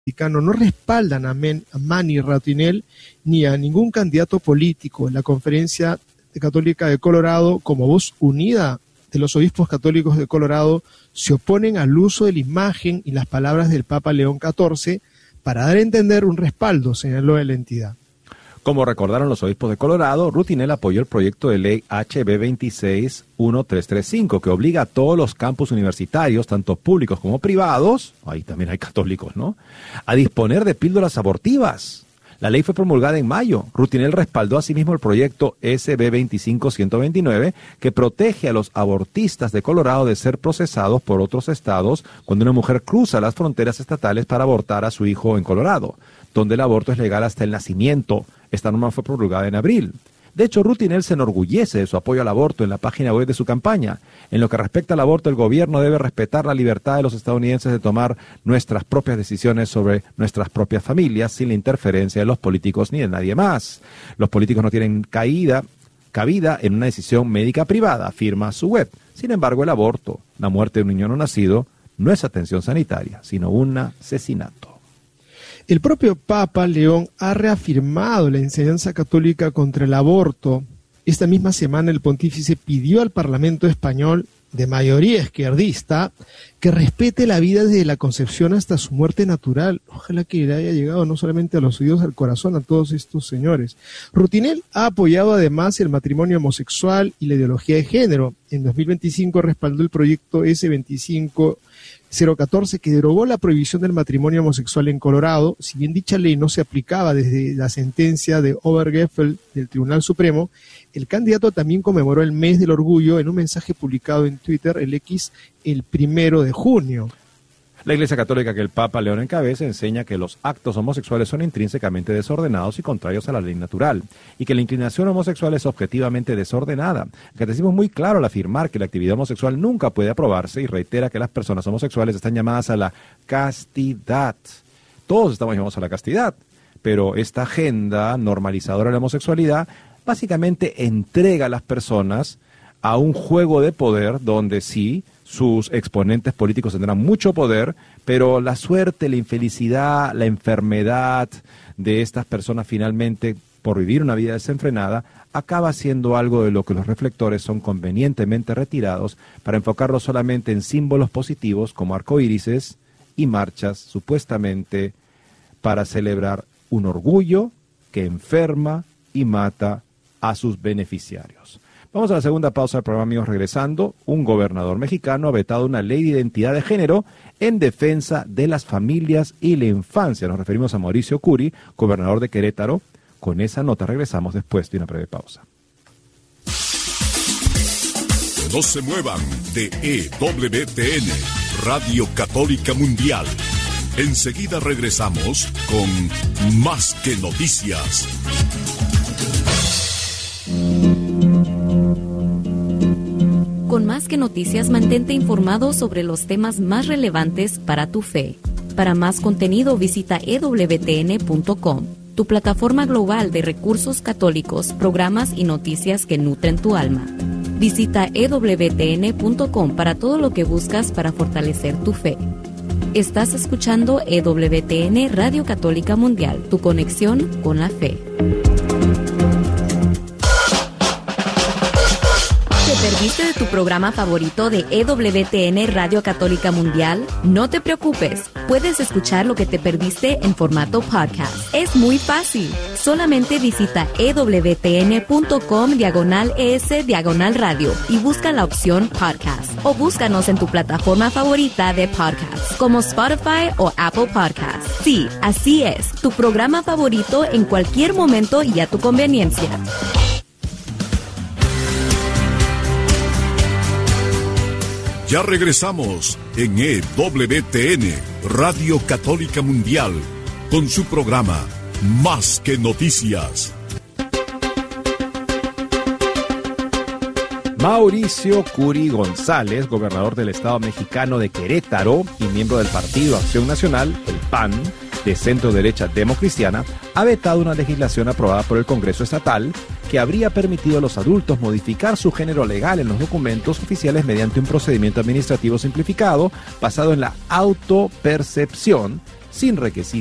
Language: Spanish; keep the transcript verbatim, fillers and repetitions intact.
no respaldan a, Men, a Manny Ratinel ni a ningún candidato político. En la Conferencia Católica de Colorado, como voz unida de los obispos católicos de Colorado, se oponen al uso de la imagen y las palabras del Papa León catorce para dar a entender un respaldo, señaló de la entidad. Como recordaron los obispos de Colorado, Rutinel apoyó el proyecto de ley H B veintiséis mil trescientos treinta y cinco, que obliga a todos los campus universitarios, tanto públicos como privados, ahí también hay católicos, ¿no?, a disponer de píldoras abortivas. La ley fue promulgada en mayo. Rutinel respaldó asimismo el proyecto S B veinticinco mil ciento veintinueve, que protege a los abortistas de Colorado de ser procesados por otros estados cuando una mujer cruza las fronteras estatales para abortar a su hijo en Colorado, donde el aborto es legal hasta el nacimiento. Esta norma fue promulgada en abril. De hecho, Rutinel se enorgullece de su apoyo al aborto en la página web de su campaña. En lo que respecta al aborto, el gobierno debe respetar la libertad de los estadounidenses de tomar nuestras propias decisiones sobre nuestras propias familias sin la interferencia de los políticos ni de nadie más. Los políticos no tienen caída, cabida en una decisión médica privada, afirma su web. Sin embargo, el aborto, la muerte de un niño no nacido, no es atención sanitaria, sino un asesinato. El propio Papa León ha reafirmado la enseñanza católica contra el aborto. Esta misma semana el pontífice pidió al Parlamento español, de mayoría izquierdista, que respete la vida desde la concepción hasta su muerte natural. Ojalá que le haya llegado no solamente a los oídos, al corazón a todos estos señores. Rutinel ha apoyado además el matrimonio homosexual y la ideología de género. En dos mil veinticinco respaldó el proyecto S veinticinco mil catorce, que derogó la prohibición del matrimonio homosexual en Colorado. Si bien dicha ley no se aplicaba desde la sentencia de Obergefell del Tribunal Supremo, el candidato también conmemoró el mes del orgullo en un mensaje publicado en Twitter, el X, el primero de junio. La Iglesia Católica, que el Papa León encabeza, enseña que los actos homosexuales son intrínsecamente desordenados y contrarios a la ley natural, y que la inclinación homosexual es objetivamente desordenada. El catecismo es muy claro al afirmar que la actividad homosexual nunca puede aprobarse y reitera que las personas homosexuales están llamadas a la castidad. Todos estamos llamados a la castidad, pero esta agenda normalizadora de la homosexualidad básicamente entrega a las personas a un juego de poder donde sí, sus exponentes políticos tendrán mucho poder, pero la suerte, la infelicidad, la enfermedad de estas personas finalmente, por vivir una vida desenfrenada, acaba siendo algo de lo que los reflectores son convenientemente retirados para enfocarlos solamente en símbolos positivos como arcoírises y marchas supuestamente para celebrar un orgullo que enferma y mata a sus beneficiarios. Vamos a la segunda pausa del programa, amigos. Regresando, un gobernador mexicano ha vetado una ley de identidad de género en defensa de las familias y la infancia. Nos referimos a Mauricio Curi, gobernador de Querétaro. Con esa nota regresamos después de una breve pausa. No se muevan de E W T N, Radio Católica Mundial. Enseguida regresamos con Más que Noticias. Con Más que Noticias, mantente informado sobre los temas más relevantes para tu fe. Para más contenido, visita e w t n punto com, tu plataforma global de recursos católicos, programas y noticias que nutren tu alma. Visita e w t n punto com para todo lo que buscas para fortalecer tu fe. Estás escuchando E W T N Radio Católica Mundial, tu conexión con la fe. ¿Te perdiste de tu programa favorito de E W T N Radio Católica Mundial? No te preocupes, puedes escuchar lo que te perdiste en formato podcast. Es muy fácil. Solamente visita e w t n punto com diagonal es diagonal radio y busca la opción podcast. O búscanos en tu plataforma favorita de podcast, como Spotify o Apple Podcasts. Sí, así es, tu programa favorito en cualquier momento y a tu conveniencia. Ya regresamos en E W T N, Radio Católica Mundial, con su programa Más que Noticias. Mauricio Curi González, gobernador del estado mexicano de Querétaro y miembro del Partido Acción Nacional, el P A N, de centro derecha democristiana, ha vetado una legislación aprobada por el Congreso Estatal que habría permitido a los adultos modificar su género legal en los documentos oficiales mediante un procedimiento administrativo simplificado basado en la autopercepción sin requisitos